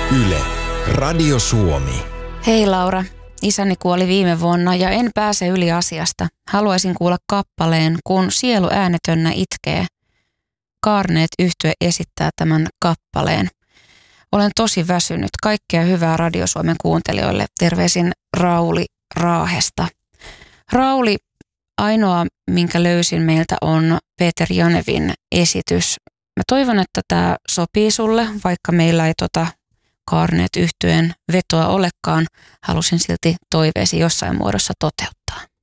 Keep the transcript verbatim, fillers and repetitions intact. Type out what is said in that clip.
Yle, Radio Suomi. Hei Laura, isäni kuoli viime vuonna ja en pääse yli asiasta. Haluaisin kuulla kappaleen, kun sielu äänetönnä itkee. Kaarneet yhtye esittää tämän kappaleen. Olen tosi väsynyt. Kaikkea hyvää Radio Suomen kuuntelijoille. Terveisin Rauli Raahesta. Rauli, ainoa minkä löysin meiltä on Peter Janevin esitys. Mä toivon, että tämä sopii sulle, vaikka meillä ei tota Kaarneet yhtyeen vetoa olekaan. Halusin silti toiveesi jossain muodossa toteuttaa.